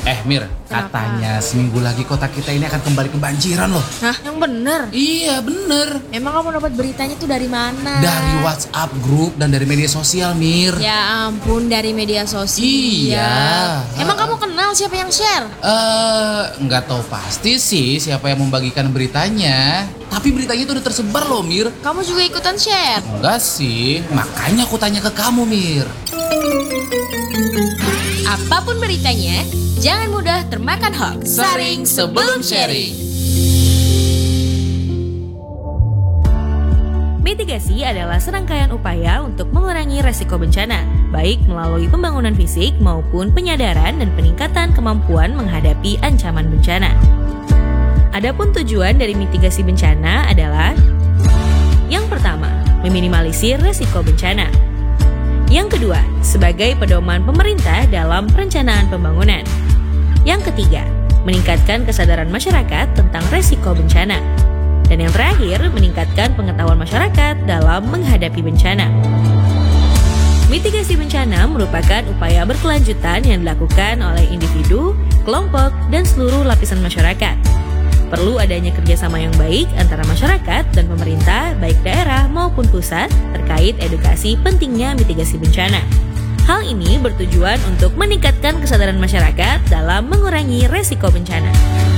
Mir, katanya seminggu lagi kota kita ini akan kembali kebanjiran loh. Hah, yang bener? Iya, bener. Emang kamu dapat beritanya tuh dari mana? Dari WhatsApp grup dan dari media sosial, Mir. Ya ampun, dari media sosial. Iya. Emang kamu kenal siapa yang share? Nggak tahu pasti sih siapa yang membagikan beritanya. Tapi beritanya itu udah tersebar loh, Mir. Kamu juga ikutan share? Enggak sih, makanya aku tanya ke kamu, Mir. Apapun beritanya, jangan mudah termakan hoax. Saring sebelum sharing. Mitigasi adalah serangkaian upaya untuk mengurangi resiko bencana, baik melalui pembangunan fisik maupun penyadaran dan peningkatan kemampuan menghadapi ancaman bencana. Adapun tujuan dari mitigasi bencana adalah: yang pertama, meminimalisir resiko bencana. Yang kedua, sebagai pedoman pemerintah dalam perencanaan pembangunan. Yang ketiga, meningkatkan kesadaran masyarakat tentang resiko bencana. Dan yang terakhir, meningkatkan pengetahuan masyarakat dalam menghadapi bencana. Mitigasi bencana merupakan upaya berkelanjutan yang dilakukan oleh individu, kelompok, dan seluruh lapisan masyarakat. Perlu adanya kerjasama yang baik antara masyarakat dan pemerintah, baik daerah maupun pusat, terkait edukasi pentingnya mitigasi bencana. Hal ini bertujuan untuk meningkatkan kesadaran masyarakat dalam mengurangi resiko bencana.